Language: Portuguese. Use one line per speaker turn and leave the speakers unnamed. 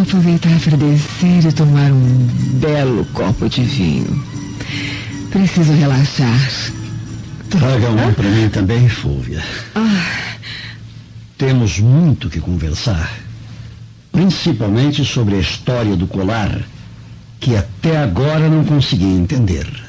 aproveitar para descer e tomar um belo copo de vinho. Preciso relaxar.
Traga um para mim também, Fúvia. Temos muito que conversar. Principalmente sobre a história do colar, que até agora não consegui entender.